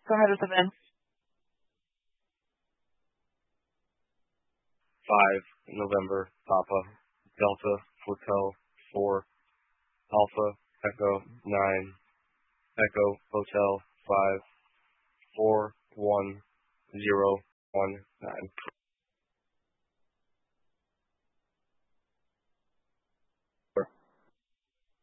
Go ahead with the VIN. 5 November Papa Delta Hotel 4 Alpha Echo 9 Echo Hotel 5 4 1 0 1 9.